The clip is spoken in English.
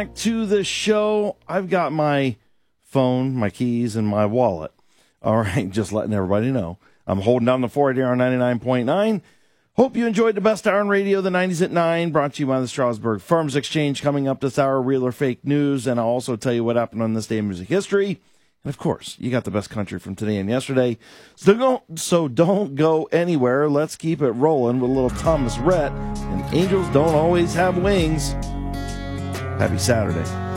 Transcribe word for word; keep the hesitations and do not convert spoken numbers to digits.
Back to the show. I've got my phone, my keys, and my wallet. All right, just letting everybody know. I'm holding down the fort here on ninety-nine point nine. Hope you enjoyed the best hour on radio, the nineties at nine, brought to you by the Strasburg Farms Exchange. Coming up this hour, real or fake news, and I'll also tell you what happened on this day in music history. And, of course, you got the best country from today and yesterday. So don't, so don't go anywhere. Let's keep it rolling with a little Thomas Rhett. And angels don't always have wings. Happy Saturday.